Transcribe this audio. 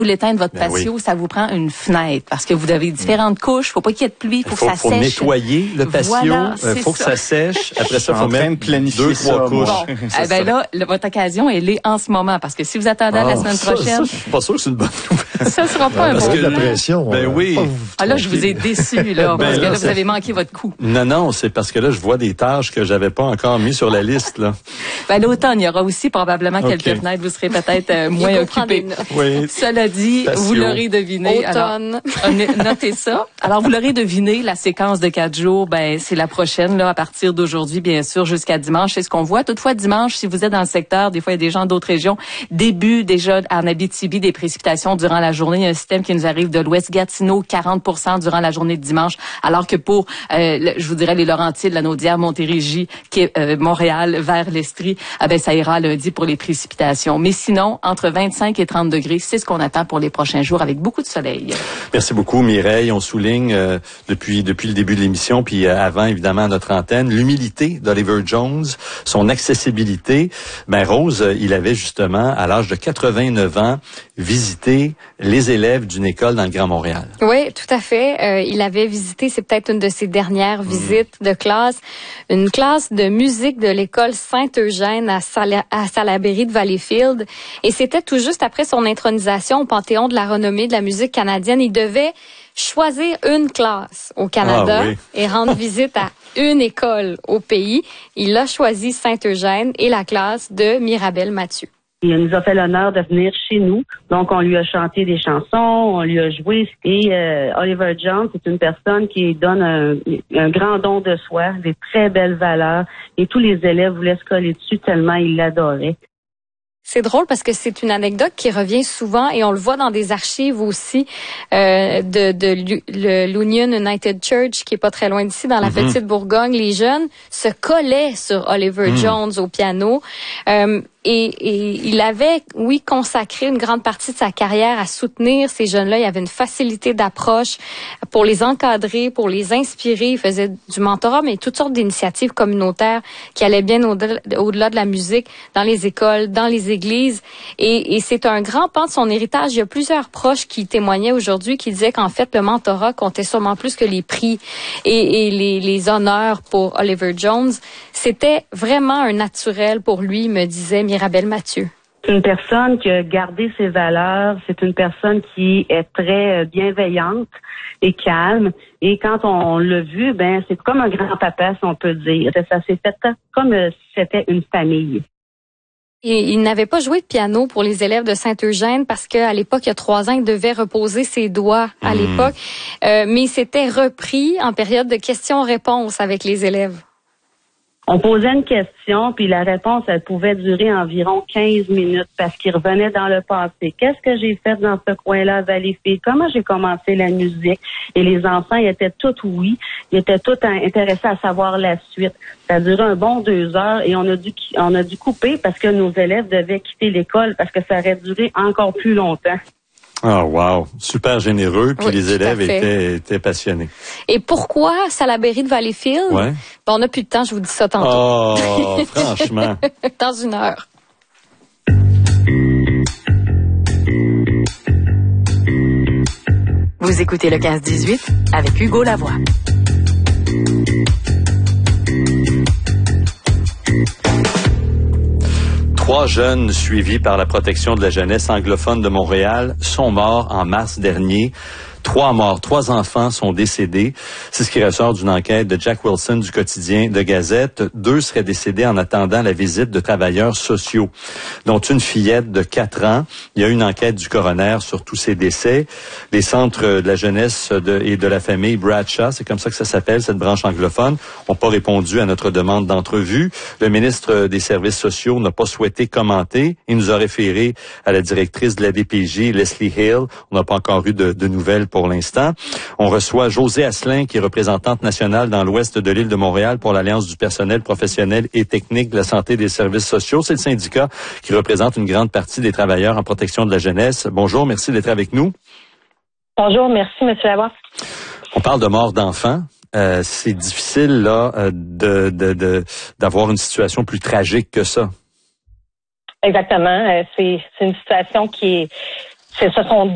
Vous l'éteindre votre patio, ça vous prend une fenêtre parce que vous avez différentes couches. Faut pas qu'il y ait de pluie, faut que ça sèche. Faut nettoyer le patio. Voilà, faut que ça sèche. Après ça, faut même planifier 2-3 couches. Bon, là, votre occasion, elle est en ce moment parce que si vous attendez à la semaine prochaine, je suis pas sûr que c'est une bonne nouvelle. Ça sera pas un bon de la pression. Oui. Là, je vous ai déçu là parce que là, vous avez manqué votre coup. Non, c'est parce que là, je vois des tâches que j'avais pas encore mis sur la liste là. L'automne, il y aura aussi probablement quelques fenêtres. Vous serez peut-être moins occupés. Oui. Cela dit, vous l'aurez deviné. Automne. Alors, notez ça. Alors, vous l'aurez deviné, la séquence de 4 jours, c'est la prochaine, là, à partir d'aujourd'hui, bien sûr, jusqu'à dimanche. C'est ce qu'on voit. Toutefois, dimanche, si vous êtes dans le secteur, des fois, il y a des gens d'autres régions, début déjà en Abitibi, des précipitations durant la journée. Il y a un système qui nous arrive de l'ouest Gatineau, 40% durant la journée de dimanche. Alors que pour, je vous dirais, les Laurentides, la Naudière, Montérégie, Montréal, vers l'Estrie, ça ira lundi pour les précipitations. Mais sinon, entre 25 et 30 degrés, c'est ce qu'on attend pour les prochains jours avec beaucoup de soleil. Merci beaucoup, Mireille. On souligne depuis le début de l'émission, puis avant, évidemment, à notre antenne, l'humilité d'Oliver Jones, son accessibilité. Rose, il avait justement, à l'âge de 89 ans, visité les élèves d'une école dans le Grand Montréal. Oui, tout à fait. Il avait visité, c'est peut-être une de ses dernières visites de classe, une classe de musique de l'école Saint-Eugène à Salaberry de Valleyfield. Et c'était tout juste après son intronisation au Panthéon de la renommée de la musique canadienne. Il devait choisir une classe au Canada et rendre visite à une école au pays. Il a choisi Saint-Eugène et la classe de Mirabel Mathieu. Il nous a fait l'honneur de venir chez nous. Donc, on lui a chanté des chansons, on lui a joué. Et Oliver Jones, c'est une personne qui donne un grand don de soi, des très belles valeurs. Et tous les élèves voulaient se coller dessus tellement ils l'adoraient. C'est drôle parce que c'est une anecdote qui revient souvent et on le voit dans des archives aussi de l'Union United Church qui est pas très loin d'ici dans la petite Bourgogne. Les jeunes se collaient sur Oliver Jones au piano. Et il avait, consacré une grande partie de sa carrière à soutenir ces jeunes-là. Il avait une facilité d'approche pour les encadrer, pour les inspirer. Il faisait du mentorat, mais toutes sortes d'initiatives communautaires qui allaient bien au-delà de la musique, dans les écoles, dans les églises. Et c'est un grand pan de son héritage. Il y a plusieurs proches qui témoignaient aujourd'hui, qui disaient qu'en fait, le mentorat comptait sûrement plus que les prix et les honneurs pour Oliver Jones. C'était vraiment un naturel pour lui, me disait Mirabel Mathieu. C'est une personne qui a gardé ses valeurs. C'est une personne qui est très bienveillante et calme. Et quand on l'a vu, c'est comme un grand-papa, si on peut dire. Ça s'est fait comme si c'était une famille. Et il n'avait pas joué de piano pour les élèves de Saint-Eugène parce qu'à l'époque, il y a 3 ans, il devait reposer ses doigts à l'époque. Mais il s'était repris en période de questions-réponses avec les élèves. On posait une question, puis la réponse, elle pouvait durer environ 15 minutes parce qu'il revenait dans le passé. Qu'est-ce que j'ai fait dans ce coin-là à Valleyfield? Comment j'ai commencé la musique? Et les enfants, ils étaient tous ils étaient tous intéressés à savoir la suite. Ça a duré un bon 2 heures et on a dû couper parce que nos élèves devaient quitter l'école parce que ça aurait duré encore plus longtemps. Oh wow, super généreux, puis les élèves étaient passionnés. Et pourquoi Salaberry de Valleyfield? On n'a plus de temps, je vous dis ça tantôt. Oh, franchement. Dans 1 heure. Vous écoutez le 15-18 avec Hugo Lavoie. Trois jeunes suivis par la protection de la jeunesse anglophone de Montréal sont morts en mars dernier. 3 morts, 3 enfants sont décédés. C'est ce qui ressort d'une enquête de Jack Wilson du quotidien de Gazette. 2 seraient décédés en attendant la visite de travailleurs sociaux, dont une fillette de 4 ans. Il y a une enquête du coroner sur tous ces décès. Les centres de la jeunesse et de la famille Bradshaw, c'est comme ça que ça s'appelle, cette branche anglophone, n'ont pas répondu à notre demande d'entrevue. Le ministre des Services sociaux n'a pas souhaité commenter. Il nous a référé à la directrice de la DPJ, Leslie Hill. On n'a pas encore eu de nouvelles pour l'instant. On reçoit Josée Asselin, qui est représentante nationale dans l'ouest de l'île de Montréal pour l'Alliance du personnel professionnel et technique de la santé et des services sociaux. C'est le syndicat qui représente une grande partie des travailleurs en protection de la jeunesse. Bonjour, merci d'être avec nous. Bonjour, merci, M. Lavoie. On parle de mort d'enfants. C'est difficile là d'avoir une situation plus tragique que ça. Exactement. C'est une situation ce sont